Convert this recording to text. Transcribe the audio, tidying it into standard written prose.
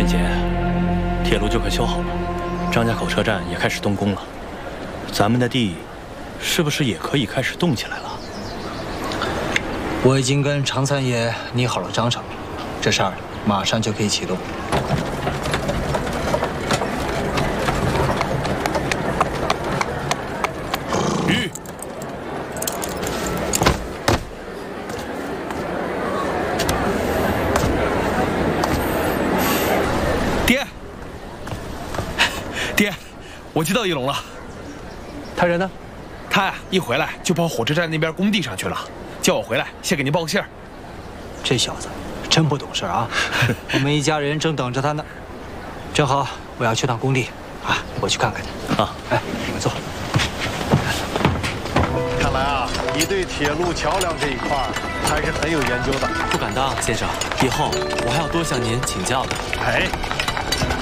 姐，铁路就快修好了，张家口车站也开始动工了，咱们的地是不是也可以开始动起来了？ 我已经跟常三爷拟好了章程，这事儿马上就可以启动。 鱼，爹，爹，我接到一龙了。 他人呢？ 他呀，一回来就跑火车站那边工地上去了，叫我回来先给您报个信儿。 这小子真不懂事啊！我们一家人正等着他呢。正好我要去趟工地，啊，我去看看去。 啊， 哎，你们坐。 看来啊，你对铁路桥梁这一块还是很有研究的。 不敢当，先生，以后我还要多向您请教的。 哎，